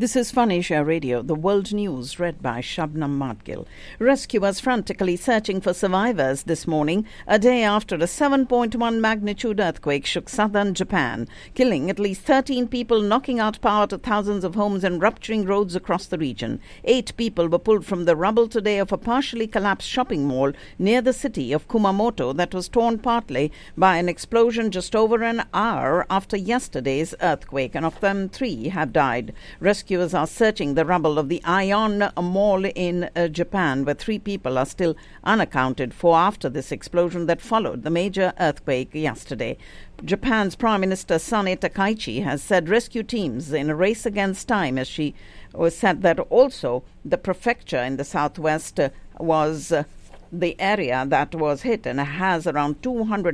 This is Fun Asia Radio, the world news read by Shabnam Madgil. Rescuers frantically searching for survivors this morning, a day after a 7.1 magnitude earthquake shook southern Japan, killing at least 13 people, knocking out power to thousands of homes and rupturing roads across the region. 8 people were pulled from the rubble today of a partially collapsed shopping mall near the city of Kumamoto that was torn partly by an explosion just over an hour after yesterday's earthquake, and of them 3 have died. Rescuers are searching the rubble of the Ion Mall in Japan, where 3 people are still unaccounted for after this explosion that followed the major earthquake yesterday. Japan's Prime Minister Sane Takaichi has said rescue teams in a race against time, as she said that also the prefecture in the southwest was the area that was hit and has around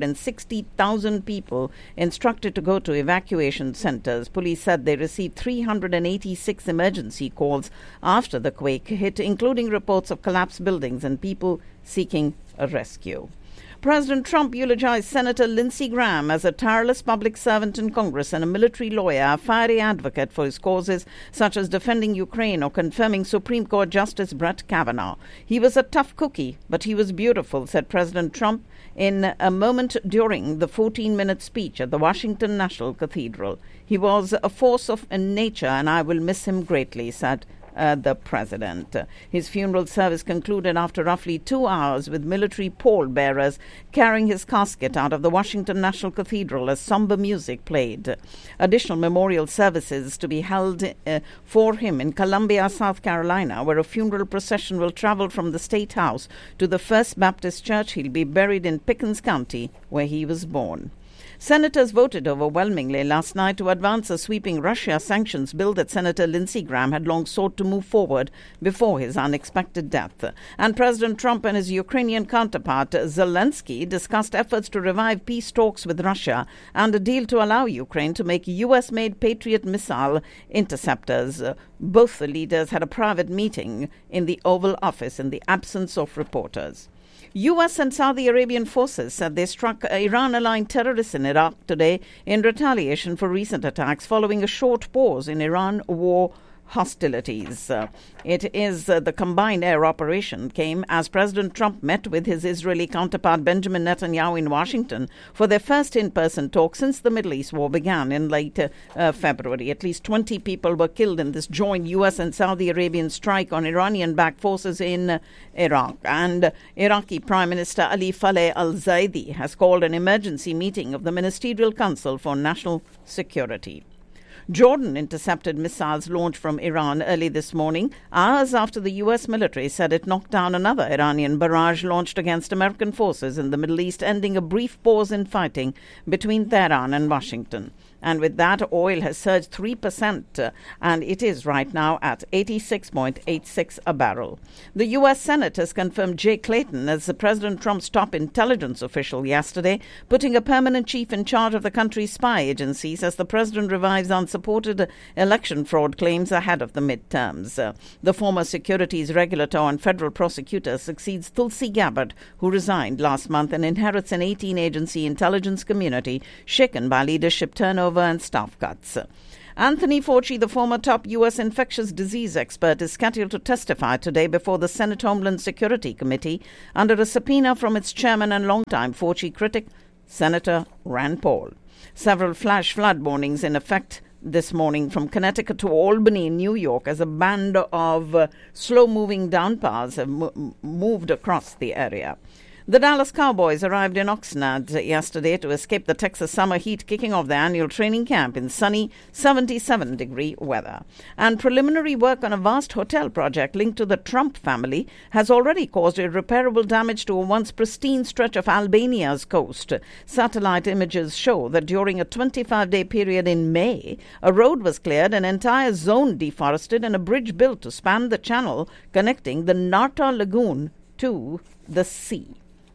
260,000 people instructed to go to evacuation centers. Police said they received 386 emergency calls after the quake hit, including reports of collapsed buildings and people seeking a rescue. President Trump eulogized Senator Lindsey Graham as a tireless public servant in Congress and a military lawyer, a fiery advocate for his causes such as defending Ukraine or confirming Supreme Court Justice Brett Kavanaugh. He was a tough cookie, but he was beautiful, said President Trump in a moment during the 14-minute speech at the Washington National Cathedral. He was a force of nature and I will miss him greatly, said the president. His funeral service concluded after roughly 2 hours with military pallbearers carrying his casket out of the Washington National Cathedral as somber music played. Additional memorial services to be held for him in Columbia, South Carolina, where a funeral procession will travel from the State House to the First Baptist Church. He'll be buried in Pickens County, where he was born. Senators voted overwhelmingly last night to advance a sweeping Russia sanctions bill that Senator Lindsey Graham had long sought to move forward before his unexpected death. And President Trump and his Ukrainian counterpart Zelensky discussed efforts to revive peace talks with Russia and a deal to allow Ukraine to make US-made Patriot missile interceptors. Both the leaders had a private meeting in the Oval Office in the absence of reporters. U.S. and Saudi Arabian forces said they struck Iran-aligned terrorists in Iraq today in retaliation for recent attacks following a short pause in Iran war hostilities. It is the combined air operation came as President Trump met with his Israeli counterpart Benjamin Netanyahu in Washington for their first in-person talk since the Middle East war began in late February. At least 20 people were killed in this joint U.S. and Saudi Arabian strike on Iranian-backed forces in Iraq. And Iraqi Prime Minister Ali Faleh al-Zaidi has called an emergency meeting of the Ministerial Council for National Security. Jordan intercepted missiles launched from Iran early this morning, hours after the U.S. military said it knocked down another Iranian barrage launched against American forces in the Middle East, ending a brief pause in fighting between Tehran and Washington. And with that, oil has surged 3%, and it is right now at 86.86 a barrel. The U.S. Senate has confirmed Jay Clayton as President Trump's top intelligence official yesterday, putting a permanent chief in charge of the country's spy agencies as the president revives unsupported election fraud claims ahead of the midterms. The former securities regulator and federal prosecutor succeeds Tulsi Gabbard, who resigned last month and inherits an 18-agency intelligence community shaken by leadership turnover and staff cuts. Anthony Fauci, the former top U.S. infectious disease expert, is scheduled to testify today before the Senate Homeland Security Committee under a subpoena from its chairman and longtime Fauci critic, Senator Rand Paul. Several flash flood warnings in effect this morning from Connecticut to Albany in New York as a band of slow-moving downpours have moved across the area. The Dallas Cowboys arrived in Oxnard yesterday to escape the Texas summer heat, kicking off their annual training camp in sunny 77-degree weather. And preliminary work on a vast hotel project linked to the Trump family has already caused irreparable damage to a once pristine stretch of Albania's coast. Satellite images show that during a 25-day period in May, a road was cleared, an entire zone deforested, and a bridge built to span the channel connecting the Narta Lagoon to the sea.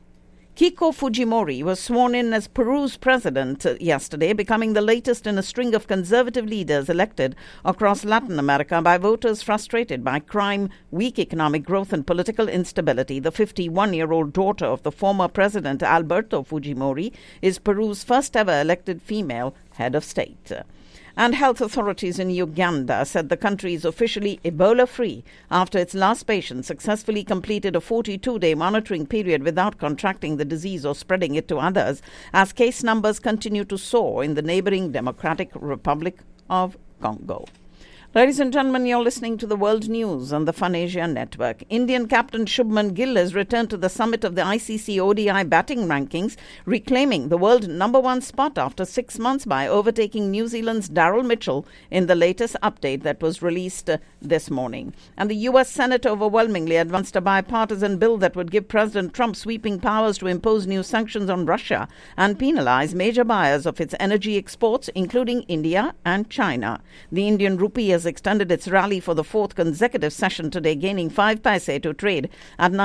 Keiko Fujimori was sworn in as Peru's president yesterday, becoming the latest in a string of conservative leaders elected across Latin America by voters frustrated by crime, weak economic growth and political instability. The 51-year-old daughter of the former president Alberto Fujimori is Peru's first ever elected female head of state. And health authorities in Uganda said the country is officially Ebola-free after its last patient successfully completed a 42-day monitoring period without contracting the disease or spreading it to others, as case numbers continue to soar in the neighboring Democratic Republic of Congo. Ladies and gentlemen, you're listening to the World News on the Fun Asia Network. Indian captain Shubman Gill has returned to the summit of the ICC ODI batting rankings, reclaiming the world number one spot after 6 months by overtaking New Zealand's Daryl Mitchell in the latest update that was released this morning. And the US Senate overwhelmingly advanced a bipartisan bill that would give President Trump sweeping powers to impose new sanctions on Russia and penalize major buyers of its energy exports, including India and China. The Indian rupee has extended its rally for the fourth consecutive session today, gaining 5 paise to trade at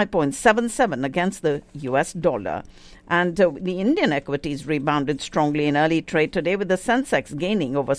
95.77 against the US dollar. And the Indian equities rebounded strongly in early trade today, with the Sensex gaining over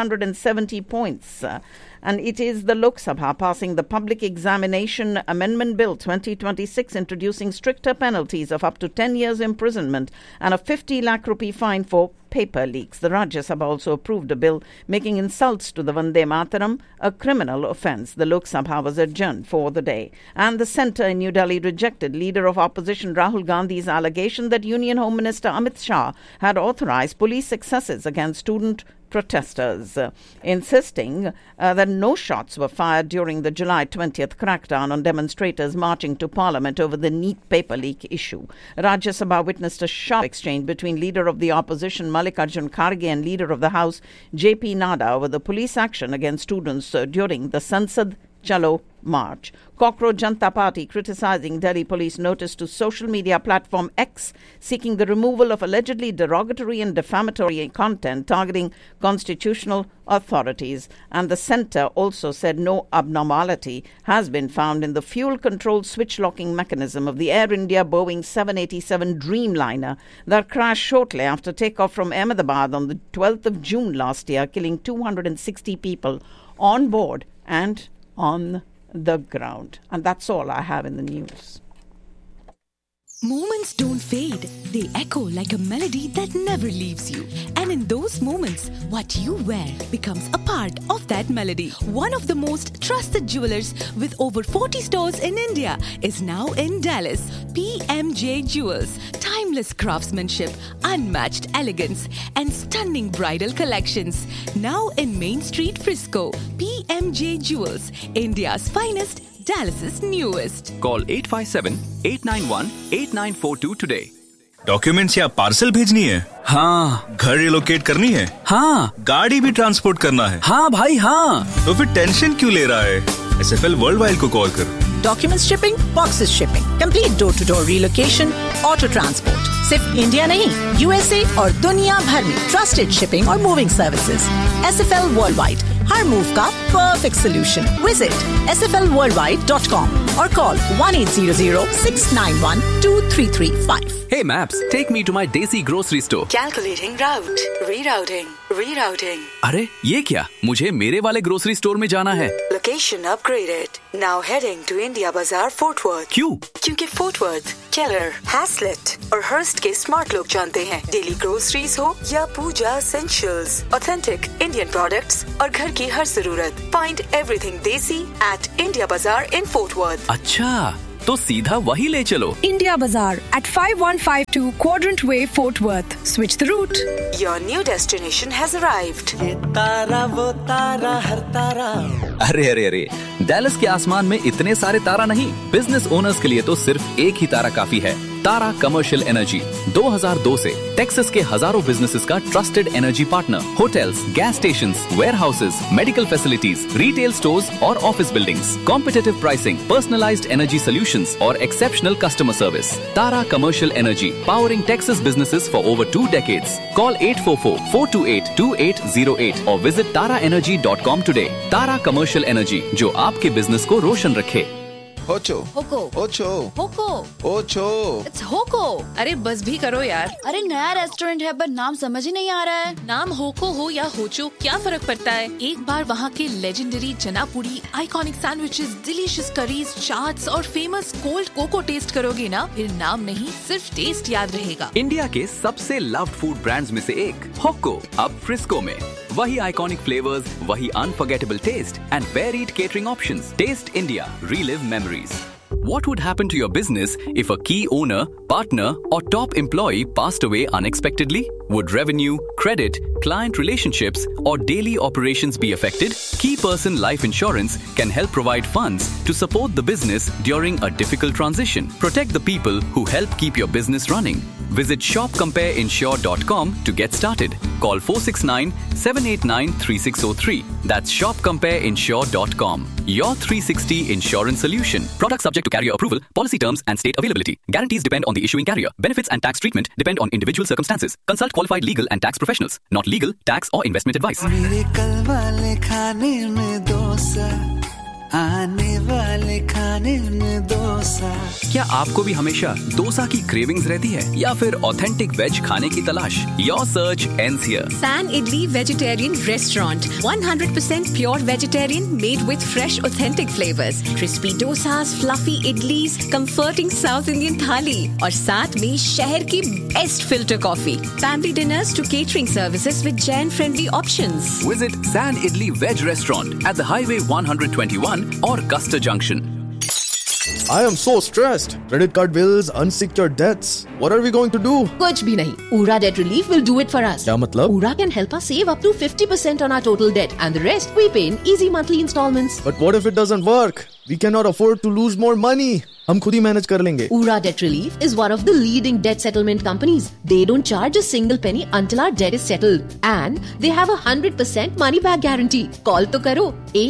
670 points. And it is the Lok Sabha passing the Public Examination Amendment Bill 2026, introducing stricter penalties of up to 10 years imprisonment and a 50 lakh rupee fine for paper leaks. The Rajya Sabha also approved a bill making insults to the Vande Mataram a criminal offence. The Lok Sabha was adjourned for the day. And the centre in New Delhi rejected leader of opposition Rahul Gandhi's allegation that Union Home Minister Amit Shah had authorised police excesses against student protesters, insisting that no shots were fired during the July 20th crackdown on demonstrators marching to Parliament over the NEET paper leak issue. Rajya Sabha witnessed a sharp exchange between leader of the opposition Mallikarjun Kharge and leader of the House JP Nadda over the police action against students during the Sansad Chalo March. Cockroach Janata Party criticising Delhi police notice to social media platform X, seeking the removal of allegedly derogatory and defamatory content targeting constitutional authorities. And the centre also said no abnormality has been found in the fuel-controlled switch-locking mechanism of the Air India Boeing 787 Dreamliner that crashed shortly after takeoff from Ahmedabad on the 12th of June last year, killing 260 people on board and on the ground. And that's all I have in the news. Moments don't fade. They echo like a melody that never leaves you. And in those moments, what you wear becomes a part of that melody. One of the most trusted jewelers with over 40 stores in India is now in Dallas. PMJ Jewels. Timeless craftsmanship, unmatched elegance, and stunning bridal collections. Now in Main Street, Frisco. PMJ Jewels. India's finest, Dallas's newest. Call 857-891-8942 today. Documents या parcel भेजनी है? हाँ. घर relocate करनी है? हाँ. गाड़ी भी ट्रांसपोर्ट करना है? हाँ भाई हाँ. तो फिर टेंशन क्यों ले रहा है? SFL वर्ल्डवाइड को कॉल कर. Documents shipping, boxes shipping, complete door to door relocation, auto transport. सिर्फ इंडिया नहीं, USA और दुनिया भर में ट्रस्टेड शिपिंग और मूविंग सर्विसेज. SFL वर्ल्डवाइड, हर मूव का perfect solution. Visit sflworldwide.com or call 1-800-691-2335. Hey Maps, take me to my Desi grocery store. Calculating route. Rerouting. अरे ये क्या? मुझे मेरे वाले ग्रोसरी स्टोर में जाना है. Location upgraded. Now heading to India Bazaar, Fort Worth. क्यों? क्योंकि Fort Worth, Keller, Haslett और Hearst के स्मार्ट लोग जानते हैं. डेली ग्रोसरीज हो या पूजा एसेंशियल्स, ऑथेंटिक इंडियन प्रोडक्ट्स और घर की हर जरूरत. Find everything Desi at India Bazaar in Fort Worth. अच्छा, तो सीधा वही ले चलो. India Bazaar at 5152 Quadrant Way, Fort Worth. Switch the route. Your new destination has arrived. ये तारा वो तारा हर तारा. अरे डैलस के आसमान में इतने सारे तारा नहीं. बिजनेस ओनर्स के लिए तो सिर्फ एक ही तारा काफी है. तारा कमर्शियल एनर्जी 2002 से टेक्सास के हजारों बिजनेसेस का trusted energy partner. Hotels, gas stations, warehouses, medical facilities, retail stores और office buildings, competitive pricing, personalised energy solutions और exceptional customer service. Tara commercial energy, powering Texas businesses for over 2 decades. Call 844-428-2808 or visit taraenergy.com today. Tara commercial energy, जो आपके business को रोशन रखे. होचो होको ओचो होको ओचो. It's होको. अरे बस भी करो यार. अरे नया रेस्टोरेंट है पर नाम समझ ही नहीं आ रहा है. नाम होको हो या होचो क्या फर्क पड़ता है. एक बार वहाँ के लेजेंडरी चना पूरी, iconic sandwiches, delicious curries, chaats और फेमस कोल्ड कोको टेस्ट करोगे ना, फिर नाम नहीं सिर्फ टेस्ट याद रहेगा. इंडिया के सबसे लव्ड फूड ब्रांड्स में से एक होको अब फ्रिस्को में. वही आइकॉनिक फ्लेवर्स, वही unforgettable test and varied catering options. Test India. Relive memories. What would happen to your business if a key owner, partner, or top employee passed away unexpectedly? Would revenue, credit, client relationships, or daily operations be affected? Key Person Life Insurance can help provide funds to support the business during a difficult transition. Protect the people who help keep your business running. Visit shopcompareinsure.com to get started. Call 469-789-3603. That's shopcompareinsure.com. Your 360 insurance solution. Product subject to carrier approval. Policy terms and state availability. Guarantees depend on the issuing carrier. Benefits and tax treatment depend on individual circumstances. Consult qualified legal and tax professionals. Not legal, tax or investment advice. मेरे कल वाले खाने में डोसा, आने वाले खाने में डोसा. क्या आपको भी हमेशा डोसा की क्रेविंग्स रहती है या फिर ऑथेंटिक वेज खाने की तलाश? Your search ends here. San Idli Vegetarian Restaurant. 100% pure vegetarian made with fresh authentic flavors. Crispy dosas, fluffy idlis, comforting South Indian thali और साथ में शहर की best filter coffee. Family dinners to catering services with Jain friendly options. Visit San Idli Veg Restaurant at the Highway 121 or Custer Junction. I am so stressed. Credit card bills, unsecured debts. What are we going to do? कुछ भी नहीं. Ura Debt Relief will do it for us. क्या मतलब? Ura can help us save up to 50% on our total debt and the rest we pay in easy monthly installments. But what if it doesn't work? We cannot afford to lose more money. हम खुद ही manage कर लेंगे. Ura Debt Relief is one of the leading debt settlement companies. They don't charge a single penny until our debt is settled. And they have a 100% money back guarantee. Call तो करो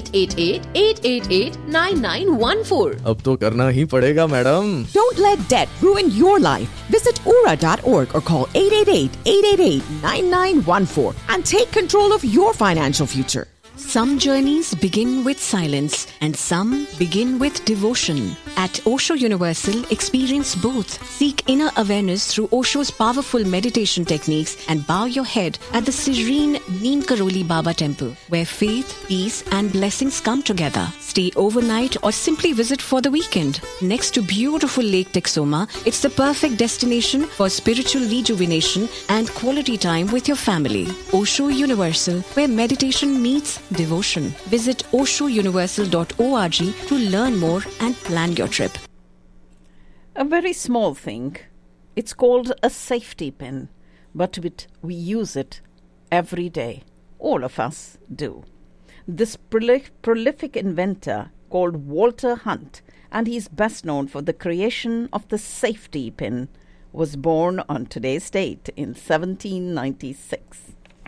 888-888-9914. अब तो करना ही पड़ेगा madam. Don't let debt ruin your life. Visit ura.org or call 888-888-9914 and take control of your financial future. Some journeys begin with silence and some begin with devotion. At Osho Universal, experience both. Seek inner awareness through Osho's powerful meditation techniques and bow your head at the serene Neem Karoli Baba Temple, where faith, peace and blessings come together. Stay overnight or simply visit for the weekend. Next to beautiful Lake Texoma, it's the perfect destination for spiritual rejuvenation and quality time with your family. Osho Universal, where meditation meets devotion. Visit oshouniversal.org to learn more and plan your trip. A very small thing. It's called a safety pin, but we use it every day. All of us do. This prolific inventor called Walter Hunt, and he's best known for the creation of the safety pin, was born on today's date in 1796.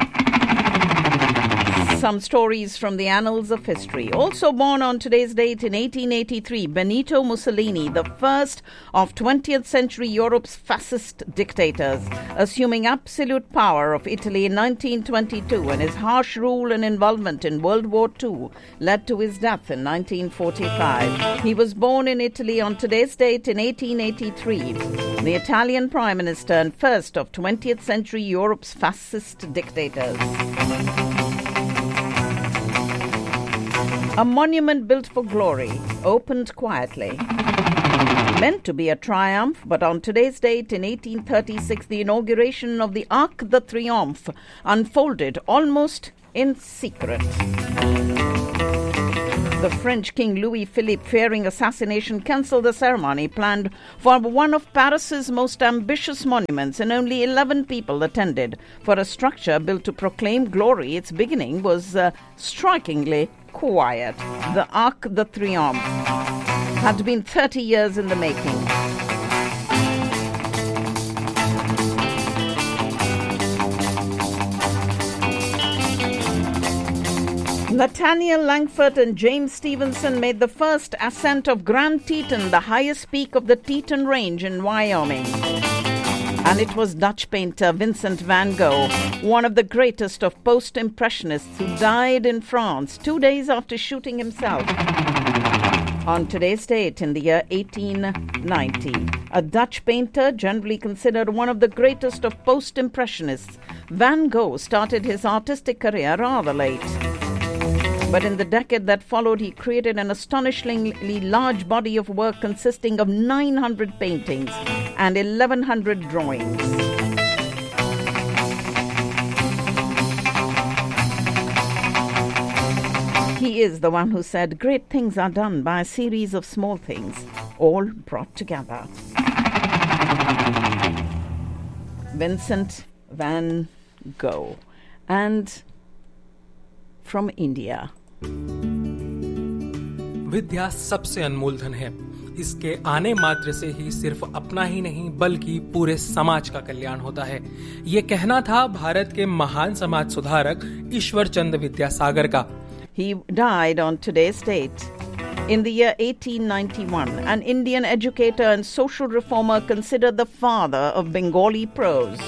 Some stories from the annals of history. Also born on today's date in 1883, Benito Mussolini, the first of 20th century Europe's fascist dictators, assuming absolute power of Italy in 1922, and his harsh rule and involvement in World War II led to his death in 1945. He was born in Italy on today's date in 1883. The Italian Prime Minister and first of 20th century Europe's fascist dictators. A monument built for glory opened quietly. Meant to be a triumph, but on today's date in 1836, the inauguration of the Arc de Triomphe unfolded almost in secret. The French King Louis-Philippe, fearing assassination, cancelled the ceremony planned for one of Paris's most ambitious monuments, and only 11 people attended. For a structure built to proclaim glory, its beginning was strikingly quiet. The Arc de Triomphe had been 30 years in the making. Nathaniel Langford and James Stevenson made the first ascent of Grand Teton, the highest peak of the Teton Range in Wyoming. And it was Dutch painter Vincent van Gogh, one of the greatest of post-impressionists, who died in France 2 days after shooting himself on today's date in the year 1890. A Dutch painter generally considered one of the greatest of post-impressionists, Van Gogh started his artistic career rather late. But in the decade that followed, he created an astonishingly large body of work consisting of 900 paintings and 1,100 drawings. He is the one who said, "Great things are done by a series of small things, all brought together." Vincent van Gogh. And from India. विद्या सबसे अनमोल धन है। इसके आने मात्र से ही सिर्फ अपना ही नहीं बल्कि पूरे समाज का कल्याण होता है। ये कहना था भारत के महान समाज सुधारक ईश्वर चंद्र विद्यासागर का। He died on today's date. In the year 1891, an Indian educator and social reformer considered the father of Bengali prose.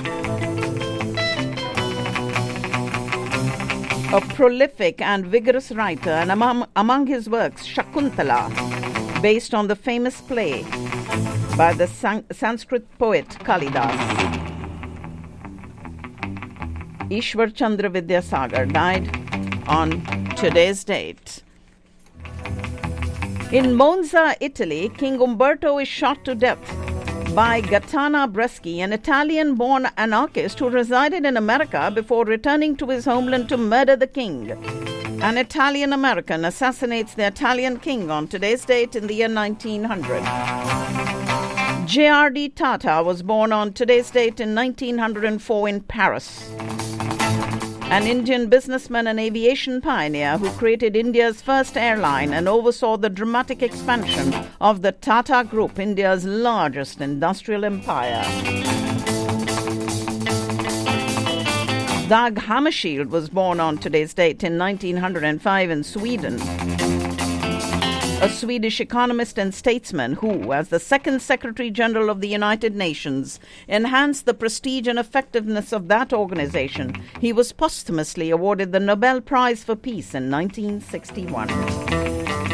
A prolific and vigorous writer, and among his works, Shakuntala, based on the famous play by the Sanskrit poet Kalidas. Ishwar Chandra Vidyasagar died on today's date. In Monza, Italy, King Umberto is shot to death by Gaetano Bresci, an Italian-born anarchist who resided in America before returning to his homeland to murder the king. An Italian-American assassinates the Italian king on today's date in the year 1900. J.R.D. Tata was born on today's date in 1904 in Paris. An Indian businessman and aviation pioneer who created India's first airline and oversaw the dramatic expansion of the Tata Group, India's largest industrial empire. Dag Hammarskjöld was born on today's date in 1905 in Sweden. A Swedish economist and statesman who, as the second Secretary General of the United Nations, enhanced the prestige and effectiveness of that organization. He was posthumously awarded the Nobel Prize for Peace in 1961.